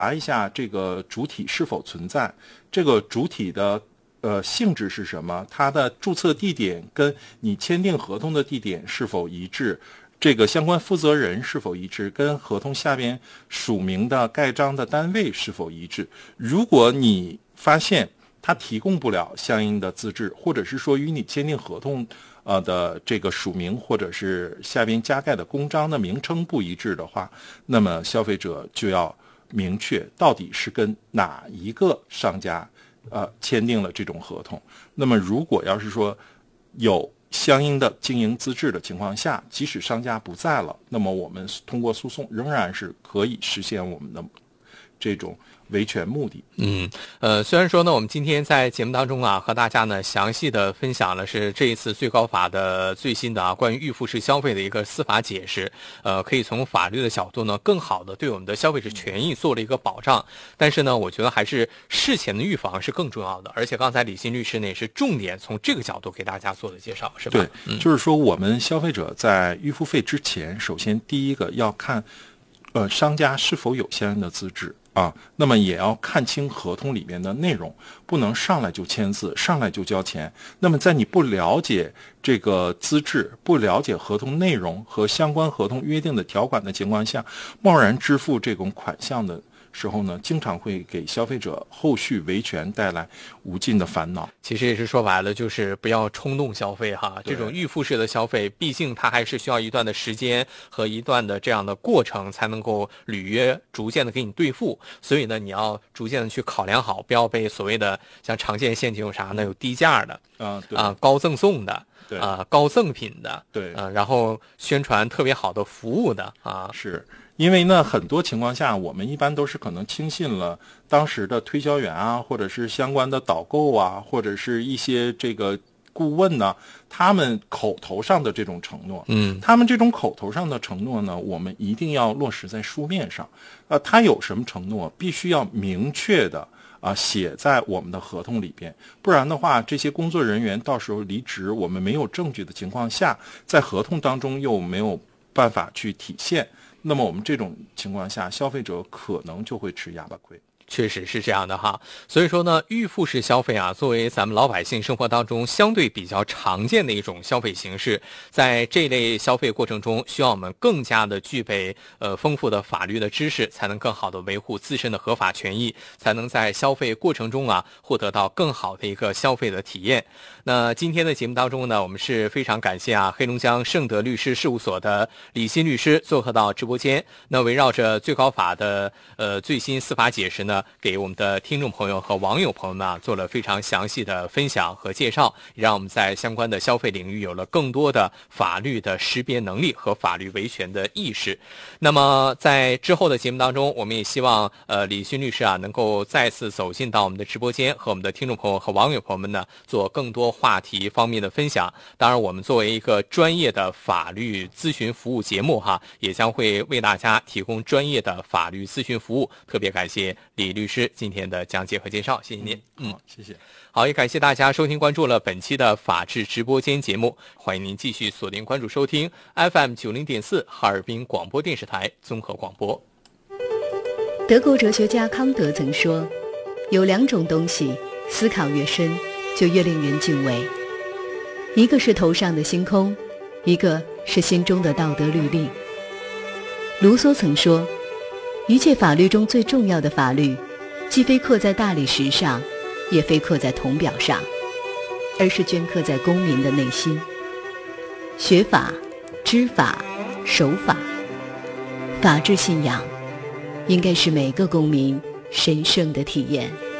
查一下这个主体是否存在，这个主体的性质是什么，它的注册地点跟你签订合同的地点是否一致，这个相关负责人是否一致，跟合同下边署名的盖章的单位是否一致。如果你发现他提供不了相应的资质，或者是说与你签订合同的这个署名或者是下边加盖的公章的名称不一致的话，那么消费者就要明确到底是跟哪一个商家签订了这种合同。那么如果要是说有相应的经营资质的情况下，即使商家不在了，那么我们通过诉讼仍然是可以实现我们的这种维权目的。 虽然说呢，我们今天在节目当中和大家呢详细的分享了是这一次最高法的最新的关于预付式消费的一个司法解释，可以从法律的角度呢更好的对我们的消费者权益做了一个保障。但是呢，我觉得还是事前的预防是更重要的。而且刚才李欣律师呢也是重点从这个角度给大家做的介绍，是吧？ 对，就是说我们消费者在预付费之前，首先第一个要看商家是否有相应的资质。那么也要看清合同里面的内容，不能上来就签字，上来就交钱。那么在你不了解这个资质，不了解合同内容和相关合同约定的条款的情况下，贸然支付这种款项的时候呢，经常会给消费者后续维权带来无尽的烦恼。 其实也是说白了，就是不要冲动消费哈。这种预付式的消费，毕竟它还是需要一段的时间和一段的这样的过程，才能够履约逐渐的给你兑付。所以呢，你要逐渐的去考量好，不要被所谓的像常见陷阱有啥呢？有低价的高赠送的。高赠品的， 对， 然后宣传特别好的服务的是因为呢，很多情况下我们一般都是可能轻信了当时的推销员或者是相关的导购或者是一些这个顾问呢，他们口头上的这种承诺，他们这种口头上的承诺呢，我们一定要落实在书面上。他有什么承诺，必须要明确的写在我们的合同里边，不然的话，这些工作人员到时候离职，我们没有证据的情况下，在合同当中又没有办法去体现，那么我们这种情况下，消费者可能就会吃哑巴亏。 确实是这样的哈。所以说呢，预付式消费作为咱们老百姓生活当中相对比较常见的一种消费形式，在这类消费过程中，需要我们更加的具备丰富的法律的知识，才能更好的维护自身的合法权益，才能在消费过程中获得到更好的一个消费的体验。那今天的节目当中呢，我们是非常感谢黑龙江盛德律师事务所的李欣律师做客到直播间。那围绕着最高法的最新司法解释呢，给我们的听众朋友和网友朋友们做了非常详细的分享和介绍，也让我们在相关的消费领域有了更多的法律的识别能力和法律维权的意识。那么在之后的节目当中，我们也希望李欣律师能够再次走进到我们的直播间，和我们的听众朋友和网友朋友们呢做更多话题方面的分享。当然我们作为一个专业的法律咨询服务节目也将会为大家提供专业的法律咨询服务。特别感谢李律师今天的讲解和介绍，谢谢您。 谢谢。 好，也感谢大家收听关注了本期的法治直播间节目，欢迎您继续锁定关注收听 FM 90.4哈尔滨广播电视台综合广播。 德国哲学家康德曾说，有两种东西思考越深就越令人敬畏，一个是头上的星空，一个是心中的道德律令。卢梭曾说，一切法律中最重要的法律，既非刻在大理石上，也非刻在铜表上，而是镌刻在公民的内心。学法、知法、守法，法治信仰应该是每个公民神圣的体验。